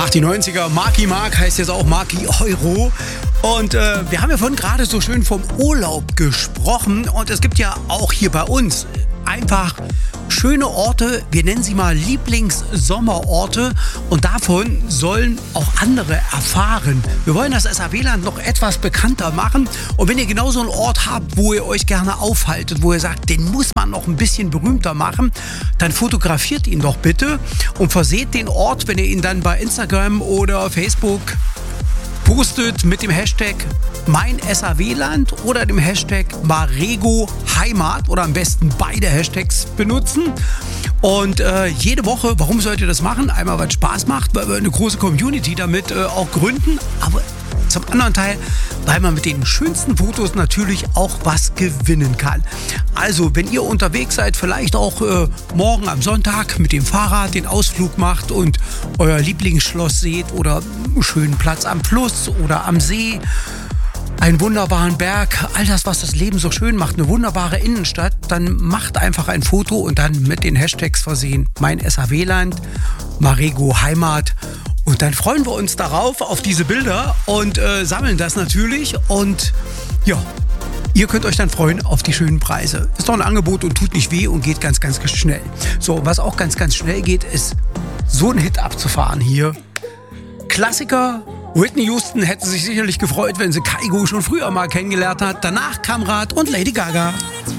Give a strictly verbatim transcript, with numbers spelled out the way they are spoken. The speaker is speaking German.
Ach, die neunziger. Marky Mark heißt jetzt auch Marky Euro. Und äh, wir haben ja vorhin gerade so schön vom Urlaub gesprochen. Und es gibt ja auch hier bei uns einfach schöne Orte, wir nennen sie mal Lieblingssommerorte, und davon sollen auch andere erfahren. Wir wollen das S A W-Land noch etwas bekannter machen, und wenn ihr genau so einen Ort habt, wo ihr euch gerne aufhaltet, wo ihr sagt, den muss man noch ein bisschen berühmter machen, dann fotografiert ihn doch bitte und verseht den Ort, wenn ihr ihn dann bei Instagram oder Facebook postet, mit dem Hashtag mein S A W-Land oder dem Hashtag Marego Heimat, oder am besten beide Hashtags benutzen. Und äh, jede Woche, warum sollt ihr das machen? Einmal, weil es Spaß macht, weil wir eine große Community damit äh, auch gründen, aber zum anderen Teil, weil man mit den schönsten Fotos natürlich auch was gewinnen kann. Also, wenn ihr unterwegs seid, vielleicht auch äh, morgen am Sonntag mit dem Fahrrad den Ausflug macht und euer Lieblingsschloss seht oder einen schönen Platz am Fluss oder am See, einen wunderbaren Berg, all das, was das Leben so schön macht, eine wunderbare Innenstadt, dann macht einfach ein Foto und dann mit den Hashtags versehen. Mein S A W-Land, Marego Heimat. Und dann freuen wir uns darauf, auf diese Bilder, und äh, sammeln das natürlich. Und ja, ihr könnt euch dann freuen auf die schönen Preise. Ist doch ein Angebot und tut nicht weh und geht ganz, ganz schnell. So, was auch ganz, ganz schnell geht, ist so einen Hit abzufahren hier. Klassiker. Whitney Houston hätte sich sicherlich gefreut, wenn sie Kygo schon früher mal kennengelernt hat. Danach kam Rad und Lady Gaga.